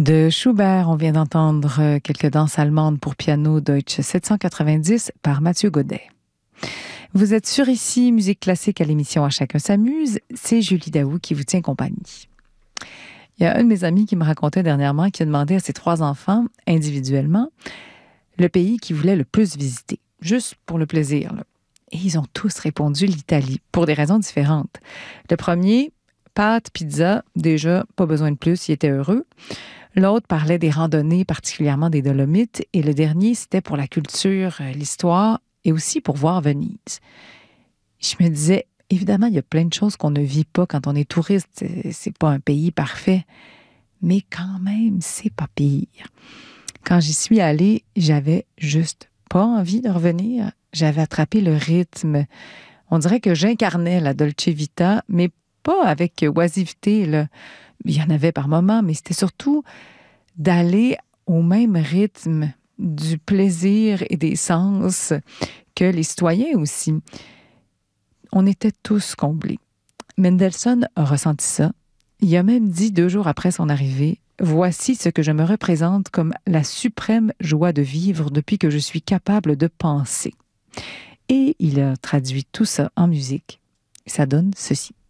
De Schubert, on vient d'entendre quelques danses allemandes pour piano Deutsche 790 par Mathieu Godet. Vous êtes sur ici, Musique classique à l'émission À chacun s'amuse. C'est Julie Daou qui vous tient compagnie. Il y a un de mes amis qui me racontait dernièrement qui a demandé à ses 3 enfants, individuellement, le pays qu'ils voulaient le plus visiter, juste pour le plaisir, là. Et ils ont tous répondu l'Italie, pour des raisons différentes. Le premier, pâtes, pizza, déjà, pas besoin de plus, il était heureux. L'autre parlait des randonnées, particulièrement des Dolomites. Et le dernier, c'était pour la culture, l'histoire et aussi pour voir Venise. Je me disais, évidemment, il y a plein de choses qu'on ne vit pas quand on est touriste. C'est pas un pays parfait. Mais quand même, c'est pas pire. Quand j'y suis allée, j'avais juste pas envie de revenir. J'avais attrapé le rythme. On dirait que j'incarnais la Dolce Vita, mais pas avec oisiveté, là. Il y en avait par moments, mais c'était surtout d'aller au même rythme du plaisir et des sens que les citoyens aussi. On était tous comblés. Mendelssohn a ressenti ça. Il a même dit 2 jours après son arrivée, « Voici ce que je me représente comme la suprême joie de vivre depuis que je suis capable de penser. » Et il a traduit tout ça en musique. Ça donne ceci.